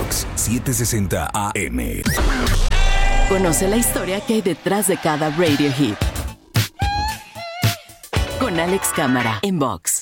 Box 760 AM. Conoce la historia que hay detrás de cada radio hit. Con Alex Cámara en Box